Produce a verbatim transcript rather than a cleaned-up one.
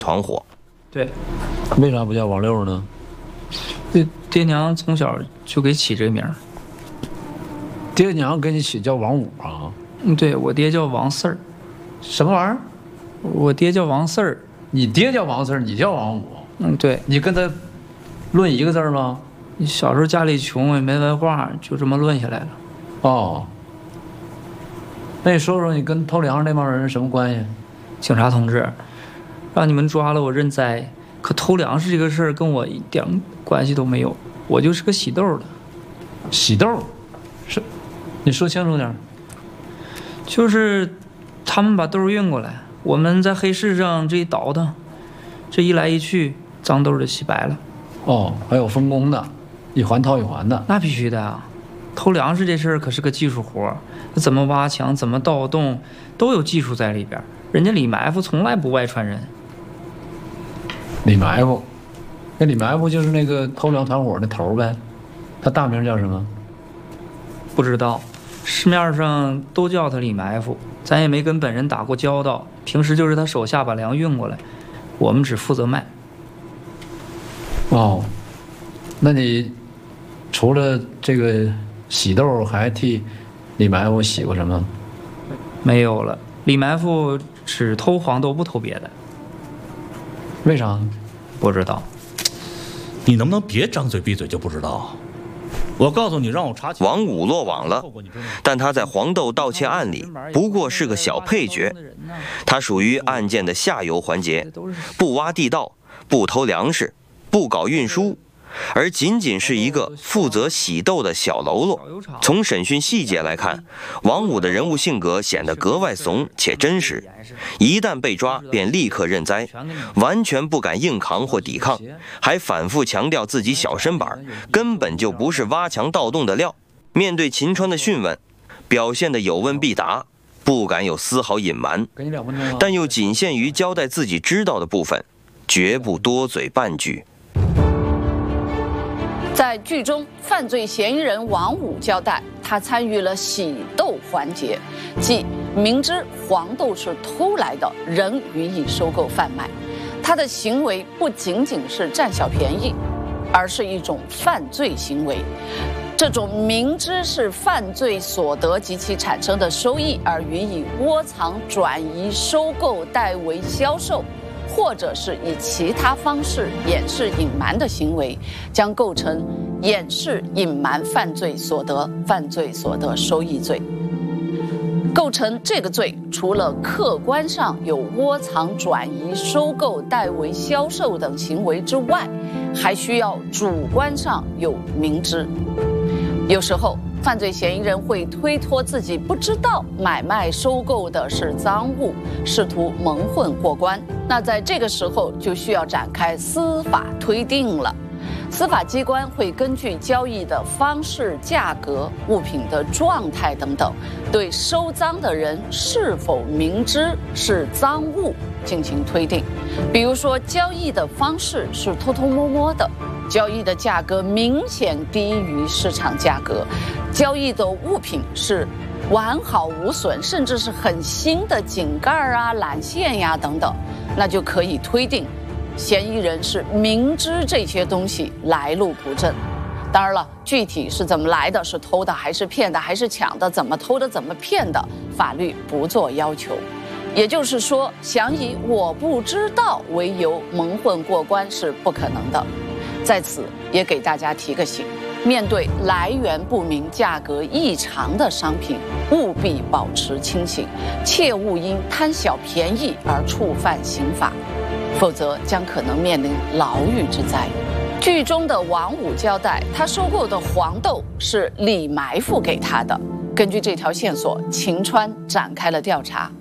团伙。 对， 为啥不叫王六呢？ 这爹娘从小就给起这个名儿。 爹娘给你起叫王五啊？ 嗯，对我爹叫王四儿。 什么玩意儿？ 我爹叫王四儿。 你爹叫王四儿，你叫王五？ 嗯，对。 你跟他论一个字吗？ 小时候家里穷也没文化，就这么论下来了。 哦。那你说说你跟偷粮那帮人是什么关系？ 警察同志，让你们抓了我认栽，可偷粮食这个事儿跟我一点关系都没有，我就是个洗豆的。 洗豆？是？你说清楚点。 就是他们把豆运过来，我们在黑市上这一倒腾，这一来一去，脏豆就洗白了。 哦，还有分工的，一环套一环的。 那必须的啊！偷粮食这事儿可是个技术活，怎么挖墙，怎么盗洞，都有技术在里边。人家李埋伏从来不外传人。 李埋伏，那李埋伏就是那个偷粮团伙那头呗，他大名叫什么？ 不知道，市面上都叫他李埋伏，咱也没跟本人打过交道，平时就是他手下把粮运过来，我们只负责卖。 哦，那你除了这个洗豆，还替李埋伏洗过什么？ 没有了，李埋伏只偷黄豆，不偷别的。 为啥？ 不知道。 你能不能别张嘴闭嘴就不知道？我告诉你，让我查清。 王五落网了，但他在黄豆盗窃案里不过是个小配角，他属于案件的下游环节，不挖地道，不偷粮食，不搞运输，而仅仅是一个负责洗豆的小喽啰。从审讯细节来看，王五的人物性格显得格外怂且真实，一旦被抓便立刻认栽，完全不敢硬扛或抵抗，还反复强调自己小身板，根本就不是挖墙盗洞的料。面对秦川的讯问，表现得有问必答，不敢有丝毫隐瞒，但又仅限于交代自己知道的部分，绝不多嘴半句。 在剧中，犯罪嫌疑人王五交代，他参与了洗豆环节，即明知黄豆是偷来的，仍予以收购贩卖。他的行为不仅仅是占小便宜，而是一种犯罪行为。这种明知是犯罪所得及其产生的收益而予以窝藏、转移、收购、代为销售，或者是以其他方式掩饰隐瞒的行为，将构成掩饰隐瞒犯罪所得、犯罪所得收益罪。构成这个罪，除了客观上有窝藏、转移、收购、代为销售等行为之外，还需要主观上有明知。有时候犯罪嫌疑人会推脱自己不知道买卖收购的是赃物，试图蒙混过关。那在这个时候就需要展开司法推定了。司法机关会根据交易的方式、价格、物品的状态等等，对收赃的人是否明知是赃物进行推定。比如说，交易的方式是偷偷摸摸的，交易的价格明显低于市场价格，交易的物品是完好无损，甚至是很新的井盖啊、缆线呀等等，那就可以推定嫌疑人是明知这些东西来路不正。当然了，具体是怎么来的，是偷的还是骗的还是抢的，怎么偷的怎么骗的，法律不做要求。也就是说，想以我不知道为由蒙混过关是不可能的。在此也给大家提个醒，面对来源不明、价格异常的商品，务必保持清醒，切勿因贪小便宜而触犯刑法，否则将可能面临牢狱之灾。剧中的王五交代，他收购的黄豆是李埋伏给他的。根据这条线索，秦川展开了调查。